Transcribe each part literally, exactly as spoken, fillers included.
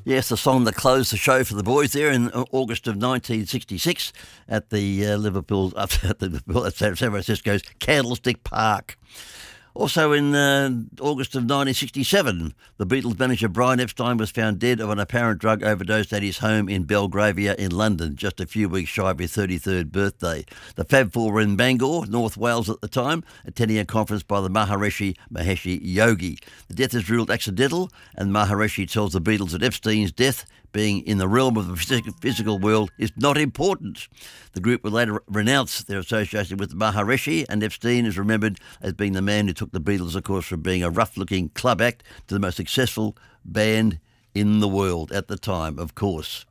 Yes, the song that closed the show for the boys there in August of nineteen sixty-six at the uh, Liverpool, at the Liverpool, at San Francisco's Candlestick Park. Also in uh, August of nineteen sixty-seven, the Beatles manager Brian Epstein was found dead of an apparent drug overdose at his home in Belgravia in London, just a few weeks shy of his thirty-third birthday. The Fab Four were in Bangor, North Wales at the time, attending a conference by the Maharishi Mahesh Yogi. The death is ruled accidental, and Maharishi tells the Beatles that Epstein's death, being in the realm of the physical world, is not important. The group would later renounce their association with Maharishi, and Epstein is remembered as being the man who took the Beatles, of course, from being a rough-looking club act to the most successful band in the world at the time, of course.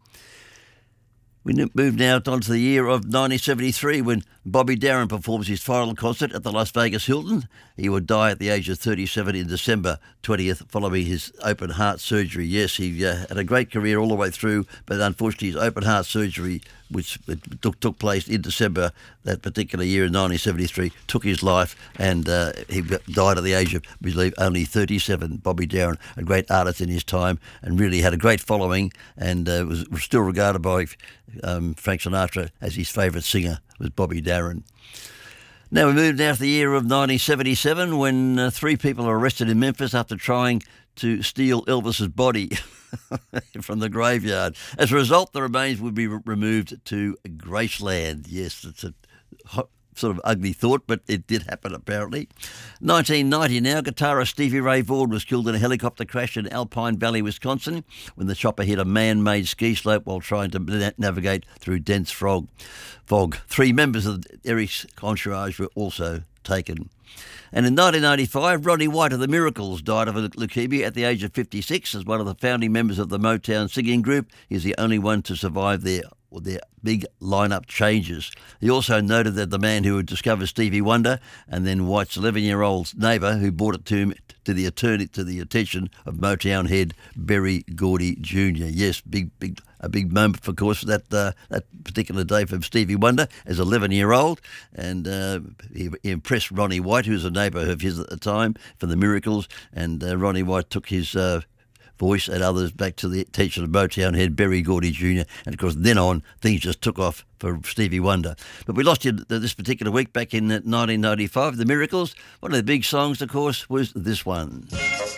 We move now on to the year of nineteen seventy-three when Bobby Darin performs his final concert at the Las Vegas Hilton. He would die at the age of thirty-seven in December twentieth following his open heart surgery. Yes, he uh, had a great career all the way through, but unfortunately his open heart surgery, which took, took place in December that particular year in nineteen seventy-three, took his life, and uh, he died at the age of, I believe, only thirty-seven. Bobby Darin, a great artist in his time, and really had a great following, and uh, was, was still regarded by um, Frank Sinatra as his favourite singer, was Bobby Darin. Now we move now to the year of nineteen seventy-seven when uh, three people are arrested in Memphis after trying to steal Elvis's body from the graveyard. As a result, the remains would be re- removed to Graceland. Yes, it's a hot, sort of ugly thought, but it did happen apparently. nineteen ninety now, guitarist Stevie Ray Vaughan was killed in a helicopter crash in Alpine Valley, Wisconsin, when the chopper hit a man-made ski slope while trying to na- navigate through dense fog. fog. Three members of Eric's entourage were also taken. And in nineteen ninety-five, Ronnie White of the Miracles died of leukemia at the age of fifty-six. As one of the founding members of the Motown singing group, he's the only one to survive their their big lineup changes. He also noted that the man who had discovered Stevie Wonder, and then White's eleven-year-old neighbour who brought it to him to the attorney to the attention of Motown head Berry Gordy Junior Yes, big big a big moment, of course, for that uh, that particular day for Stevie Wonder as eleven-year-old, and uh, he, he impressed Ronnie White, who was a neighbour of his at the time, for the Miracles, and uh, Ronnie White took his Uh, voice and others back to the attention of Motown head Berry Gordy Junior And of course, then on, things just took off for Stevie Wonder. But we lost you this particular week back in nineteen ninety-five, The Miracles. One of the big songs, of course, was this one.